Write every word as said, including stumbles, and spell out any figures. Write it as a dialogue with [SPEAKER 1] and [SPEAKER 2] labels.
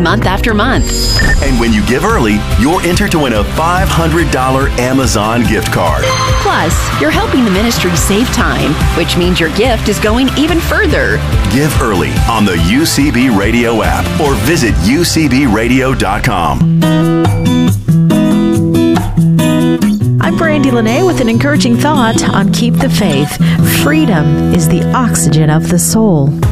[SPEAKER 1] month after month.
[SPEAKER 2] And when you give early, you're entered to win a five hundred dollars Amazon gift card.
[SPEAKER 1] Plus, you're helping the ministry save time, which means your gift is going even further.
[SPEAKER 2] Give early on the U C B Radio app or visit U C B radio dot com.
[SPEAKER 3] I'm Brandy Lene with an encouraging thought on Keep the Faith. Freedom is the oxygen of the soul.